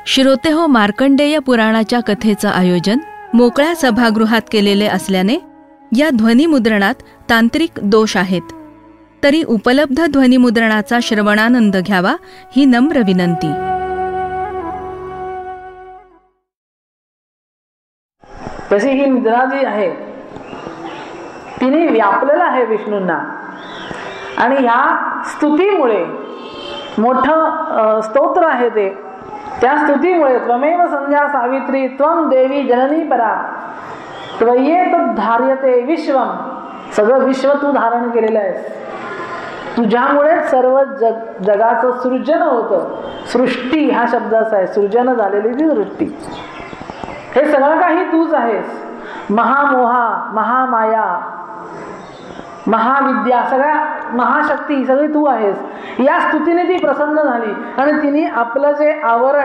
श्रोते हो, मार्कंडेय पुराणाच्या कथेचं आयोजन मोकळ्या सभागृहात केलेले असल्याने या ध्वनिमुद्रणात तांत्रिक दोष आहेत. तरी उपलब्ध ध्वनिमुद्रणाचा श्रवणानंद घ्यावा ही नम्र विनंती. तशी ही निद्रा जी आहे तिने व्यापलेलं आहे विष्णूंना. आणि ह्या स्तुतीमुळे मोठं स्तोत्र आहे ते, त्या स्तुतीमुळे त्वमेव संध्या सावित्री त्वं देवी जननी परा त्वयेत धार्यते विश्वम, सगळं विश्व तू धारण केलेलं आहेस. तुझ्यामुळे सर्व जगाचं सृजन होतं. सृष्टी हा शब्द असा आहे, सृजन झालेली ती सृष्टी. हे सगळं काही तूच आहेस. महामोहा, महामाया, महाविद्या, सगळ्या महाशक्ती सगळी तू आहेस. या स्तुतीने ती प्रसन्न झाली आणि तिने आपलं जे आवरण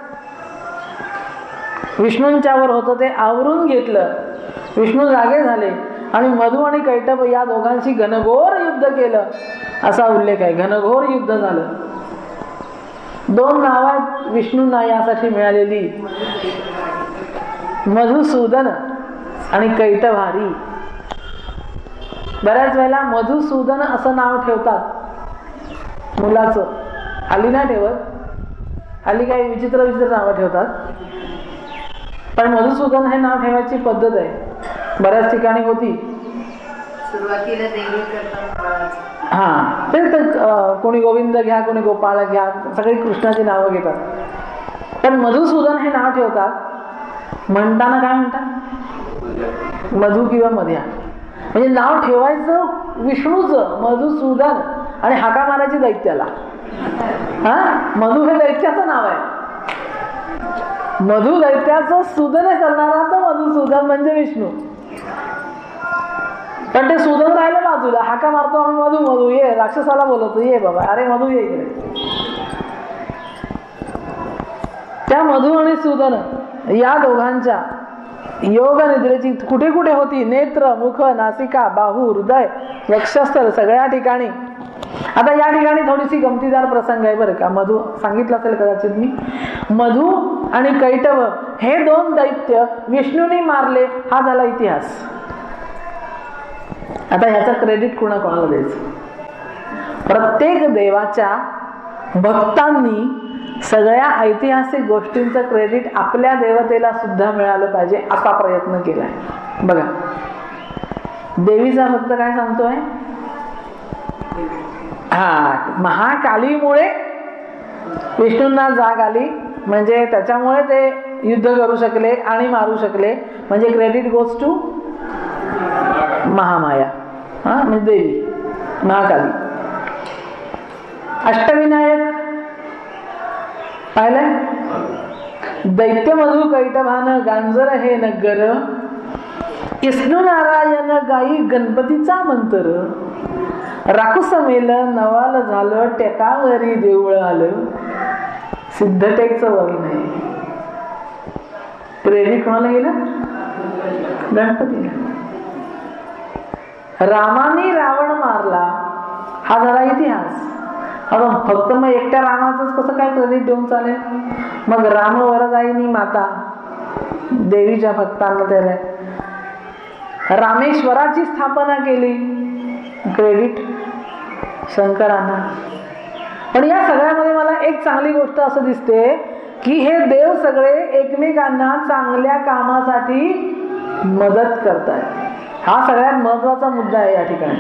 विष्णूंच्यावर होतं ते आवरून घेतलं. विष्णू जागे झाले आणि मधु आणि कैटभ या दोघांशी घनघोर युद्ध केलं असा उल्लेख आहे. घनघोर युद्ध झालं. 2 नावं आहेत विष्णूंना यासाठी मिळालेली, मधुसूदन आणि कैटभारी. बऱ्याच वेळेला मधुसूदन असं नाव ठेवतात मुलाचं, हल्ली नाही ठेवत, हल्ली काही विचित्र विचित्र नावं ठेवतात. पण मधुसूदन हे नाव ठेवायची पद्धत आहे, बऱ्याच ठिकाणी होती. सुरुवातीला देवी करतात. हा, ते कोणी गोविंद घ्या, कोणी गोपाळ घ्या, सगळी कृष्णाची नावं घेतात. पण मधुसूदन हे नाव ठेवतात. म्हणताना काय म्हणतात? मधु किंवा मध्या, म्हणजे नाव ठेवायचं विष्णूचं मधुसूदन आणि हाका मारायची दैत्याला. हा, मधु हे दैत्याचं नाव आहे. मधु दैत्याचं सूदन करणारा तो मधुसूदन म्हणजे विष्णू. पण ते सूदन राहिलं बाजूला, हाका मारतो आम्ही मधु मधु ये, राक्षसाला बोलवतो ये बाबा, अरे मधु ये इकडे. त्या मधु आणि सूदन या दोघांच्या योग निद्रेची कुठे कुठे होती? नेत्र, मुख, नासिका, बाहू, हृदय, वक्षस्थल, सगळ्या ठिकाणी. आता या ठिकाणी थोडीशी गमतीदार प्रसंग आहे बरं का. मधु सांगितलं असेल कदाचित मी. मधु आणि कैटभ हे 2 दैत्य विष्णूने मारले, हा झाला इतिहास. आता ह्याचं क्रेडिट कोणाकोणाला द्यायचं? प्रत्येक देवाच्या भक्तांनी सगळ्या ऐतिहासिक गोष्टींचं क्रेडिट आपल्या देवतेला सुद्धा मिळालं पाहिजे असा प्रयत्न केलाय. बघा, देवीचा भक्त काय सांगतोय? हा, महाकालीमुळे विष्णूंना जाग आली, म्हणजे त्याच्यामुळे ते युद्ध करू शकले आणि मारू शकले, म्हणजे क्रेडिट गोज टू महामाया, हा म्हणजे देवी महाकाली. अष्टविनायक पाहिलंय? दैत्य मधु कैटभान गांजर हे नगर, विष्णू नारायण गाई गणपतीचा मंत्र, राकुस मेल नवाल झालं टेकावरी देऊळ आलं. सिद्धटेकचं वर्ण आहे. क्रेडिट कोणाला गेलं? गणपतीला. रामाने रावण मारला, हा झाला इतिहास. आता फक्त मग एकट्या रामाचंच कसं काय क्रेडिट देऊन चालेल? मग राम वरदायिनी माता देवीच्या भक्तांना त्याला रामेश्वराची स्थापना केली, क्रेडिट शंकरांना. पण या सगळ्यामध्ये मला एक चांगली गोष्ट असं दिसते की हे देव सगळे एकमेकांना चांगल्या कामासाठी मदत करतायत. हा सगळ्यात महत्वाचा मुद्दा आहे या ठिकाणी.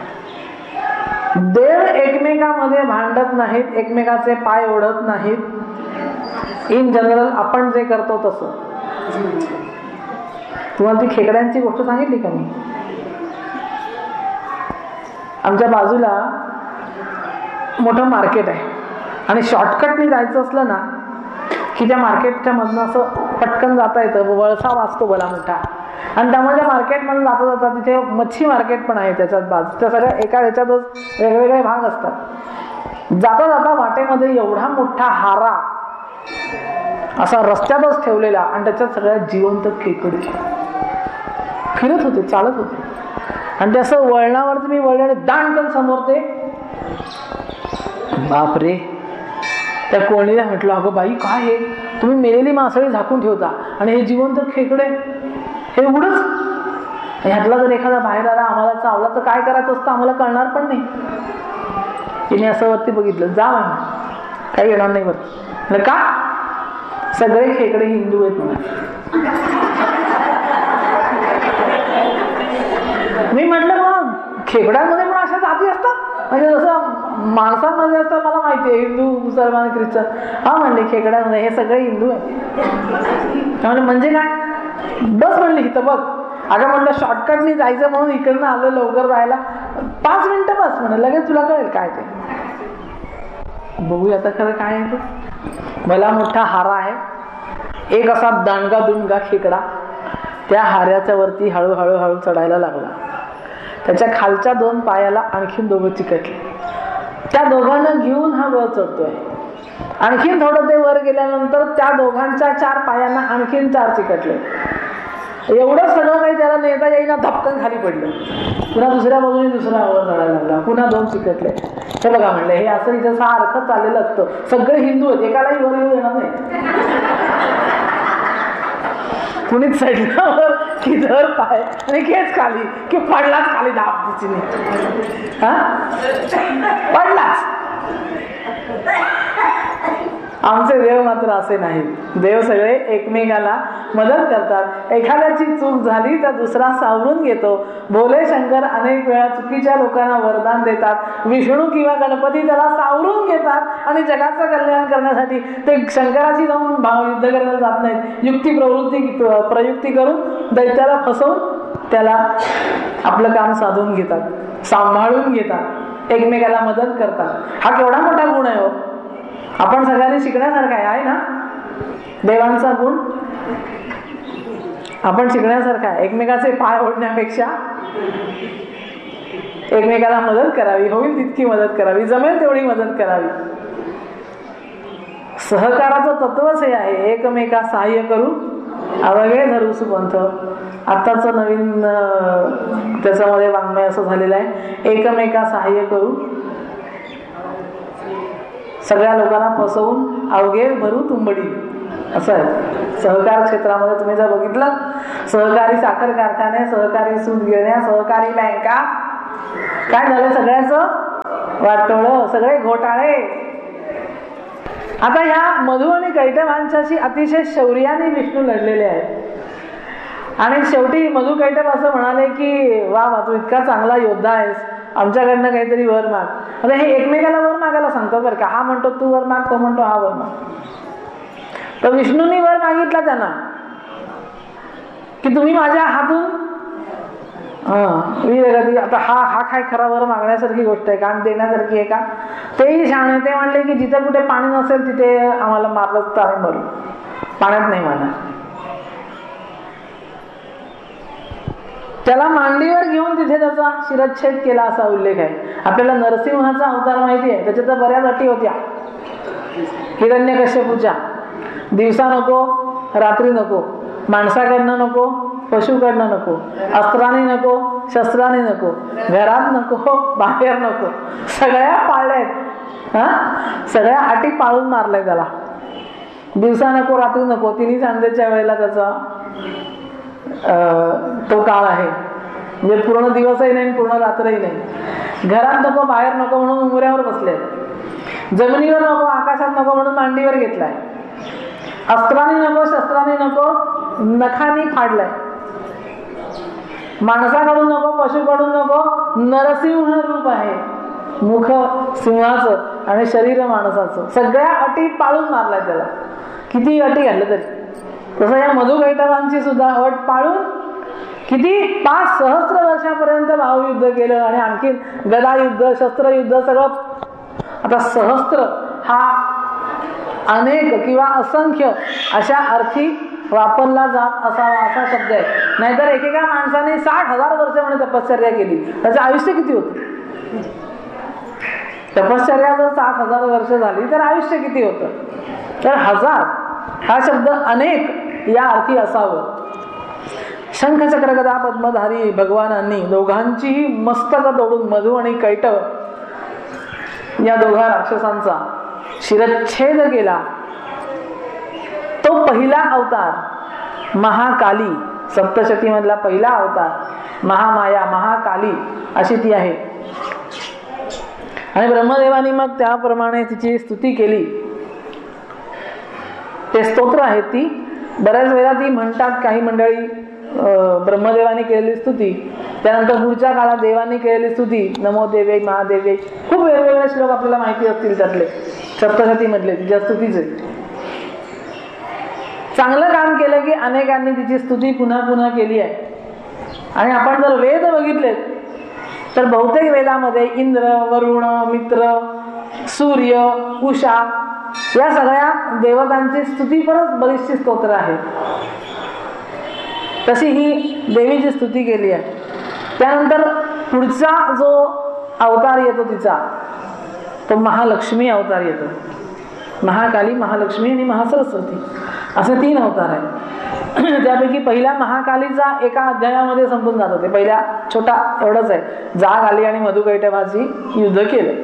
देव एकमेकांमध्ये भांडत नाहीत, एकमेकाचे पाय ओढत नाहीत. इन जनरल आपण जे करतो तसं. तुम्हाला ती खेकड्यांची गोष्ट सांगितली का मी? आमच्या बाजूला मोठं मार्केट आहे आणि शॉर्टकटने जायचं असलं ना की त्या मार्केटच्या मधनं असं पटकन जाता येतं, वळसा वाचतो भला मोठा. आणि त्यामुळे मार्केटमध्ये जाता जाता तिथे मच्छी मार्केट पण आहे त्याच्यात बाजू. त्या सगळ्या एका ह्याच्यातच वेगवेगळे भाग असतात. जाता जाता वाटेमध्ये एवढा मोठा हारा असा रस्त्यातच ठेवलेला आणि त्याच्यात सगळ्या जिवंत खेकडे फिरत होते, चालत होते. आणि ते असं वळणावरती मी वळले, दांडकन समोर ते, बापरे त्या कोणीला म्हटलं, अगं बाई काय हे, तुम्ही मेलेली मासळी झाकून ठेवता आणि हे जिवंत खेकडे हे उघडच, ह्यातला जर एखादा बाहेर आला आम्हाला चावला तर काय करायचं असतं आम्हाला कळणार पण नाही. तिने असं वरती बघितलं, जा बाई काही येणार नाही वरती. का? सगळे खेकडे हिंदू आहेत म्हणा. मी म्हटलं मग खेकड्यांमध्ये पण अशा जाती असतात म्हणजे जसं माणसांमध्ये असतात मला माहिती आहे, हिंदू मुसलमान ख्रिश्चन. हा म्हणले खेकड्यांमध्ये हे सगळे हिंदू आहे. म्हणजे काय? बस म्हणली इथं बघ. अगं म्हटलं शॉर्टकटनी जायचं म्हणून इकडनं आलं लवकर जायला, 5 मिनिटं बस म्हणे, लगेच तुला कळेल काय ते. बघूया आता खरं काय आहे ते. भला मोठा हारा आहे, एक असा दांडगा दुंडगा खेकडा त्या हाऱ्याच्या वरती हळूहळू हळू चढायला लागला. त्याच्या खालच्या 2 पायाला आणखीन 2 चिकटले. त्या दोघांना घेऊन हा वर चढतोय. आणखीन थोडं ते वर गेल्यानंतर त्या दोघांच्या 4 पायांना आणखीन 4 चिकटले. एवढं सगळं काही त्याला नेता येईना, धपकन खाली पडलं. पुन्हा दुसऱ्या बाजूने दुसरा वर चढायला लागला, पुन्हा 2 चिकटले. हे बघा म्हणले, हे असं इथं सारखं चाललेलं असतं. सगळे हिंदू आहेत, एकालाही वर येऊ देणार नाही. कुणीच चढल्यावर की धर पाय आणि खेच खाली की पडलाच खाली धाप तिची पडलाच. आमचे देव मात्र असे नाही. देव सगळे एकमेकाला मदत करतात. एखाद्याची चूक झाली तर दुसरा सावरून घेतो. भोले शंकर अनेक वेळा चुकीच्या लोकांना वरदान देतात. विष्णू किंवा गणपती त्याला सावरून घेतात आणि जगाचं कल्याण करण्यासाठी ते शंकराची जाऊन युद्ध करायला जात नाहीत. युक्ती प्रयुक्ती करून दैत्याला फसवून त्याला आपलं काम साधून घेतात, सांभाळून घेतात, एकमेकाला मदत करतात. हा केवढा मोठा गुण आहे हो. आपण सगळ्यांनी शिकण्यासारखा आहे ना देवांचा गुण. आपण शिकण्यासारखा आहे. एकमेकाचे पाय ओढण्यापेक्षा एकमेकाला मदत करावी, होईल तितकी मदत करावी, जमेल तेवढी मदत करावी. सहकाराचं तत्वच हे आहे, एकमेका सहाय्य करू अवघे धरू सुपंथ. आत्ताच नवीन त्याच्यामध्ये वाङ्मय असं झालेलं आहे, एकमेका सहाय्य करू सगळ्या लोकांना फसवून अवघे भरू तुंबडी, असं आहे. सहकार क्षेत्रामध्ये तुम्ही जर बघितलं, सहकारी साखर कारखाने, सहकारी सूत गिरण्या, सहकारी बँका, काय झालं सगळ्याचं वाटोळं, सगळे घोटाळे. आता ह्या मधु आणि कैटभांच्याशी अतिशय शौर्याने विष्णू लढलेले आहेत. आणि शेवटी मधु कैटभ असं म्हणाले की वा वा तू इतका चांगला योद्धा आहेस, आमच्याकडनं काहीतरी वर माग. आता हे एकमेकाला वर मागायला सांगतात बरं का. हा म्हणतो तू वर माग, तो म्हणतो हा वर माग. तर विष्णूंनी वर मागितला त्यांना की तुम्ही माझ्या हातून वीरगती. आता हा काय खरा वर मागण्यासारखी गोष्ट आहे का आणि देण्यासारखी आहे का? तेही छान आहे. ते म्हणले की जिथे कुठे पाणी नसेल तिथे आम्हाला मारलं तर आम्ही मरू, पाण्यात नाही मारणार. त्याला मांडीवर घेऊन तिथे त्याचा शिरच्छेद केला असा उल्लेख आहे. आपल्याला नरसिंहाचा अवतार माहिती आहे, त्याच्या तर बऱ्याच अटी होत्या. हिरण्यकश्यपूच्या दिवसा नको, रात्री नको, माणसाकडनं नको, पशुकडनं नको, अस्त्राने नको, शस्त्राने नको, घरात नको, बाहेर नको, सगळ्या पाळल्यात. सगळ्या अटी पाळून मारलाय त्याला. दिवसा नको, रात्री नको, 3 सांजेच्या वेळेला त्याचा तो काळ आहे. म्हणजे पूर्ण दिवसही नाही, पूर्ण रात्रही नाही. घरात नको, बाहेर नको म्हणून उंबऱ्यावर बसले. जमिनीवर नको, आकाशात नको म्हणून मांडीवर घेतलाय. अस्त्राने नको, शस्त्राने नको, नखानी फाडलाय. माणसाकडून नको, पशुकडून नको, नरसिंह रूप आहे. मुख सिंहाचं आणि शरीर माणसाचं. सगळ्या अटी पाळून मारलाय त्याला, किती अटी घातल्या तरी. तसं या मधु कैटभांची सुद्धा अट पाळून किती 5 सहस्र वर्षापर्यंत भावयुद्ध केलं आणि आणखी गदा युद्ध, शस्त्रयुद्ध सगळं. आता सहस्त्र हा अनेक किंवा असंख्य अशा अर्थी वापरला जात असावा असा शब्द आहे. नाहीतर एकेका माणसाने 60,000 वर्ष म्हणे तपश्चर्या केली, त्याचं आयुष्य किती होतं? तपश्चर्या जर 60,000 वर्ष झाली तर आयुष्य किती होतं? तर 1000 हा शब्द अनेक या अर्थी असावं. शंखचक्र गदा पद्मधारी भगवानांनी दोघांचीही मस्तक तोडून मधु आणि कैटभ या दोघा राक्षसांचा शिरच्छेद केला, तो पहिला अवतार महाकाली, सप्तशती मधला पहिला अवतार महामाया, महाकाली अशी ती आहे. आणि ब्रह्मदेवानी मग त्याप्रमाणे तिची स्तुती केली. ते स्तोत्र आहेत, ती बऱ्याच वेळा ती म्हणतात काही मंडळी ब्रह्मदेवाने केलेली स्तुती, त्यानंतर पुढच्या काळात देवाने केलेली स्तुती, नमो देवे महादेवे, खूप वेगवेगळे श्लोक आपल्याला माहिती असतील त्यातले सप्तशती मधले तिच्या स्तुतीचे. चांगलं काम केलं की अनेकांनी तिची स्तुती पुन्हा पुन्हा केली आहे. आणि आपण जर वेद बघितले तर बहुतेक वेदामध्ये इंद्र, वरुण, मित्र, सूर्य, उषा या सगळ्या देवतांची स्तुती परत बरीचशी स्तोत्र आहे. तशी ही देवीची स्तुती केली आहे. त्यानंतर पुढचा जो अवतार येतो तिचा, तो महालक्ष्मी अवतार येतो. महाकाली, महालक्ष्मी आणि महासरस्वती असे 3 अवतार आहेत. त्यापैकी पहिल्या महाकालीचा एका अध्यायामध्ये संपून जात होते. पहिल्या छोटा एवढंच आहे, जाग आली आणि मधुकैटभाची युद्ध केलं.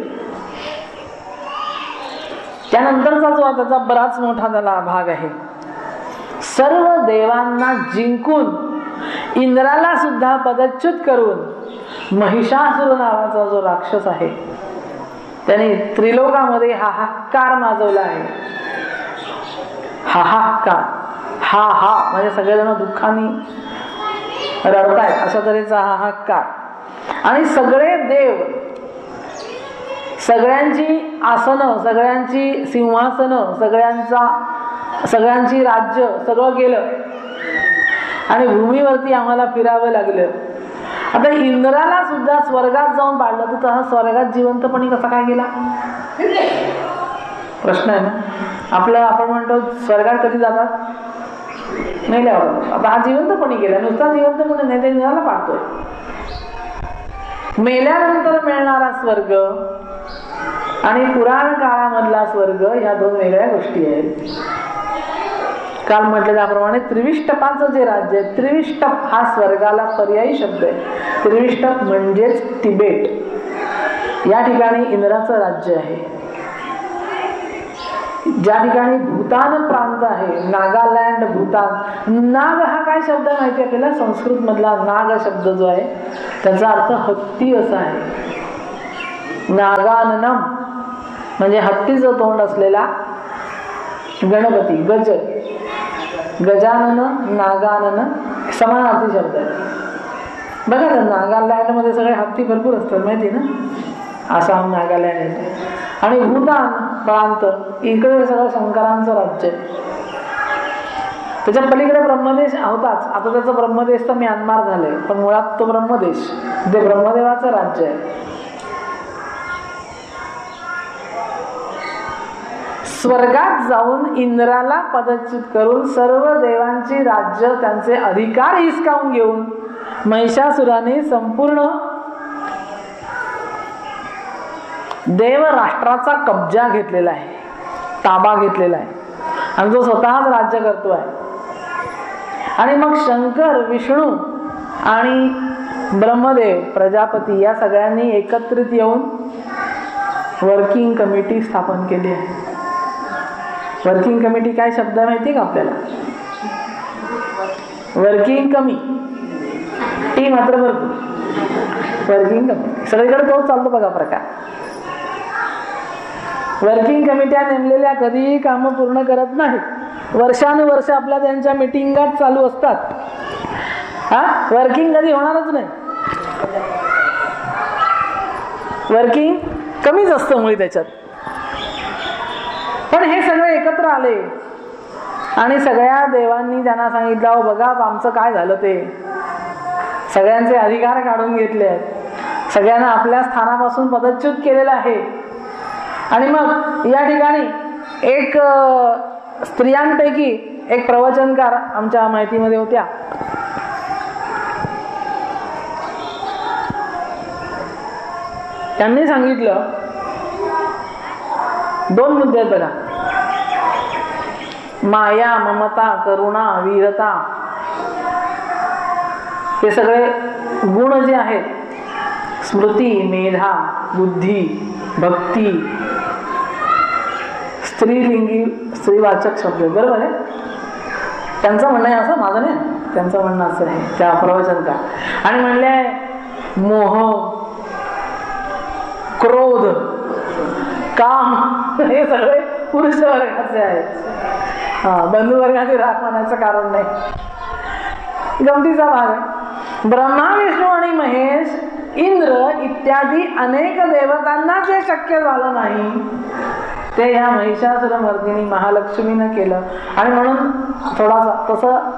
त्यानंतरचा जो त्याचा बराच मोठा त्याला भाग आहे. सर्व देवांना जिंकून इंद्राला सुद्धा पदच्युत करून महिषासुर नावाचा जो राक्षस आहे त्याने त्रिलोकामध्ये हाहाकार माजवला आहे. हाहाकार, हा हा म्हणजे सगळेजण दुःखाने रडतायत अशा तऱ्हेचा हाहाकार. आणि सगळे देव, सगळ्यांची आसनं, सगळ्यांची सिंहासनं, सगळ्यांची राज्य सगळं गेलं आणि भूमीवरती आम्हाला फिरावं लागलं. आता इंद्राला सुद्धा स्वर्गात जाऊन पाडलं, तर तसा स्वर्गात जिवंतपणी कसा काय गेला प्रश्न आहे ना आपलं. आपण म्हणतो स्वर्गात कधी जातात, मेल्यावर. आता हा जिवंतपणी गेला, नुसता जिवंतपणी नाही, ते इंद्राला पाडतोय. मेल्यानंतर मिळणारा स्वर्ग आणि पुराण काळामधला स्वर्ग ह्या 2 वेगळ्या गोष्टी आहेत. काल म्हटलं त्याप्रमाणे त्रिविष्टपाचं जे राज्य आहे, त्रिविष्टप हा स्वर्गाला पर्यायी शब्द आहे. त्रिविष्टप म्हणजेच तिबेट, या ठिकाणी इंद्राचं राज्य आहे. ज्या ठिकाणी भूतान प्रांत आहे, नागालँड, भूतान. नाग हा काय शब्द आहे माहिती आपल्याला? संस्कृत मधला नाग शब्द जो आहे त्याचा अर्थ हत्ती असा आहे. नागाननम म्हणजे हत्तीचं तोंड असलेला गणपती, गज, गजानन, नागानन समानार्थी शब्द आहे. बघा ना, नागालँड मध्ये सगळे हत्ती भरपूर असतात माहिती ना, आसाम, नागालँड येते. आणि भूतान प्रांत, इकडे सगळं शंकरांचं राज्य आहे. त्याच्या पलीकडे ब्रह्मदेश होताच. आता त्याचा ब्रह्मदेश तर म्यानमार झालंय, पण मुळात तो ब्रह्मदेश, ते ब्रह्मदेवाचं राज्य आहे. स्वर्गात जाऊन इंद्राला पदच्युत करून सर्व देवांची राज्य, त्यांचे अधिकार हिसकावून घेऊन महिषासुराने संपूर्ण देव राष्ट्राचा कब्जा घेतलेला आहे, ताबा घेतलेला आहे आणि तो स्वतःच राज्य करतो आहे. आणि मग शंकर, विष्णू आणि ब्रह्मदेव, प्रजापती या सगळ्यांनी एकत्रित येऊन वर्किंग कमिटी स्थापन केली आहे. वर्किंग कमिटी काय शब्द माहिती का आपल्याला? वर्किंग कमी, टी मात्र भरपूर. वर्किंग कमिटी सगळीकडे तोच चालतो बघा प्रकार. वर्किंग कमिट्या नेमलेल्या कधीही कामं पूर्ण करत नाहीत. वर्षानुवर्ष आपल्या त्यांच्या मिटिंगात चालू असतात. हा, वर्किंग कधी होणारच नाही. वर्किंग कमीच असतं मुळे त्याच्यात. पण हे सगळे एकत्र आले आणि सगळ्या देवांनी त्यांना सांगितलं, अहो बघा आमचं काय झालं ते. सगळ्यांचे अधिकार काढून घेतले आहेत, सगळ्यांना आपल्या स्थानापासून पदच्युत केलेलं आहे. आणि मग या ठिकाणी एक स्त्रियांपैकी एक प्रवचनकार आमच्या माहितीमध्ये होत्या. त्यांनी सांगितलं 2 मुद्दे आहेत बघा. माया, ममता, करुणा, वीरता हे सगळे गुण जे आहेत, स्मृती, मेधा, बुद्धी, भक्ती, स्त्रीलिंगी स्त्रीवाचक शब्द आहे, बरोबर आहे. त्यांचं म्हणणं आहे असं, माझं नाही, त्यांचं म्हणणं असं आहे त्या प्रवचनकार. आणि म्हणले मोह, क्रोध, काम हे सगळे पुरुष वर्गाचे आहेत. बंधुवर्गाचे राग म्हणायचं कारण नाही. गमतीचा भाग आहे. ब्रह्मा, विष्णू आणि महेश, इंद्र इत्यादी अनेक देवतांना जे शक्य झालं नाही ते या महिषासुरमर्दिनी महालक्ष्मीनं केलं. आणि म्हणून थोडासा तसं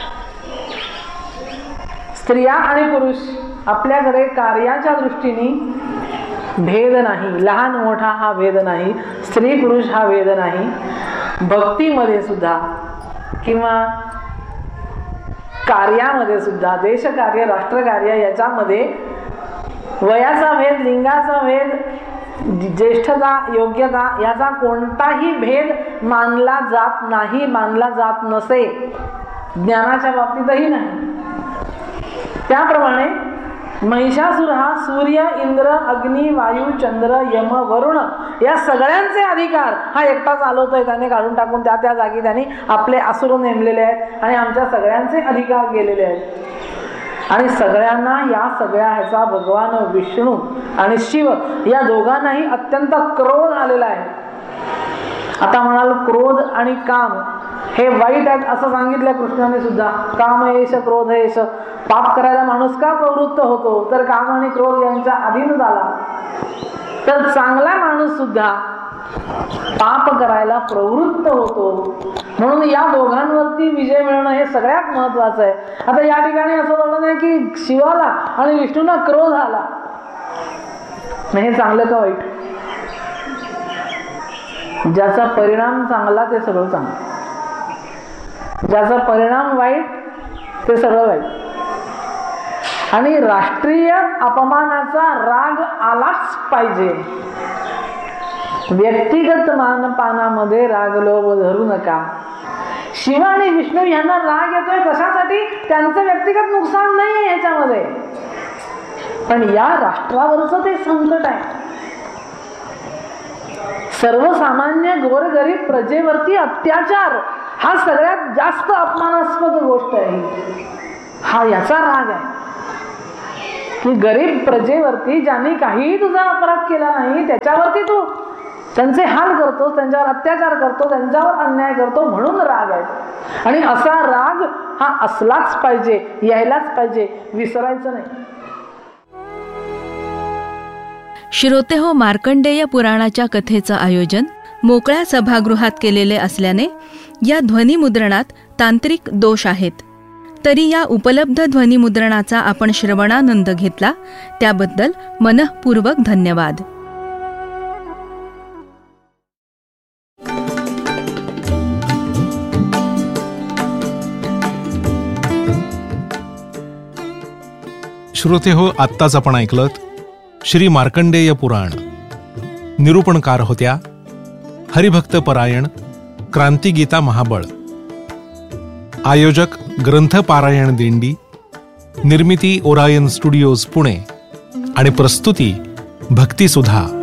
स्त्रिया आणि पुरुष आपल्याकडे कार्याच्या दृष्टीने भेद नाही, लहान मोठा हा भेद नाही, स्त्री पुरुष हा भेद नाही. भक्तीमध्ये सुद्धा किंवा कार्यामध्ये सुद्धा, देशकार्य, राष्ट्रकार्य याच्यामध्ये वयाचा भेद, लिंगाचा भेद, ज्येष्ठता, योग्यता याचा कोणताही भेद मानला जात नाही, मानला जात नसे. ज्ञानाच्या बाबतीतही नाही. त्याप्रमाणे महिषासुर हा सूर्य, इंद्र, अग्नी, वायू, चंद्र, यम, वरुण या सगळ्यांचे अधिकार हा एकटा चालवतोय. त्याने काढून टाकून त्या त्या जागी त्यांनी आपले असुर नेमलेले आहेत आणि आमच्या सगळ्यांचे अधिकार गेलेले आहेत. आणि सगळ्यांना या सगळ्या ह्याचा भगवान विष्णू आणि शिव या दोघांनाही अत्यंत क्रोध आलेला आहे. आता म्हणाल क्रोध आणि काम हे वाईट आहेत असं सांगितलं कृष्णाने सुद्धा. काम येश क्रोध येश, पाप करायला माणूस का प्रवृत्त होतो तर काम आणि क्रोध यांच्या अधीन झाला. तर चांगला माणूस सुद्धा पाप करायला प्रवृत्त होतो. म्हणून या दोघांवरती विजय मिळणं हे सगळ्यात महत्वाचं आहे. आता या ठिकाणी असं म्हणणं आहे की शिवाला आणि विष्णूला क्रोध आला, हे चांगलं का वाईट? ज्याचा परिणाम चांगला ते सगळं चांगलं, ज्याचा परिणाम वाईट ते सगळं वाईट. आणि राष्ट्रीय अपमानाचा राग आलाच पाहिजे. व्यक्तिगत मानपानामध्ये राग लोभ धरू नका. शिव आणि विष्णू यांना राग येतोय कशासाठी? त्यांचं व्यक्तिगत नुकसान नाहीये ह्याच्यामध्ये, पण या राष्ट्रावरचं ते संकट आहे. सर्वसामान्य गोरगरीब प्रजेवरती अत्याचार हा सगळ्यात जास्त अपमानास्पद गोष्ट आहे. हा याचा राग आहे की गरीब प्रजेवरती ज्यांनी काहीही तुझा अपराध केला नाही त्याच्यावरती तू त्यांचे हाल करतो, त्यांच्यावर अत्याचार करतो, त्यांच्यावर अन्याय करतो, म्हणून राग आहे. आणि असा राग हा असलाच पाहिजे, यायलाच पाहिजे, विसरायचं नाही. श्रोते हो, मार्कंडेय पुराणाच्या कथेचं आयोजन मोकळ्या सभागृहात केलेले असल्याने या ध्वनिमुद्रणात तांत्रिक दोष आहेत. तरी या उपलब्ध ध्वनिमुद्रणाचा आपण श्रवणानंद घेतला त्याबद्दल मनःपूर्वक धन्यवाद. श्रोते हो, आत्ताच आपण ऐकलत श्री मार्कंडेय पुराण. निरूपणकार होत्या हरिभक्त परायण क्रांतिगीता महाबळ. आयोजक ग्रंथ पारायण दिंडी. निर्मिती ओरायन स्टुडिओज पुणे आणि प्रस्तुती भक्तिसुधा.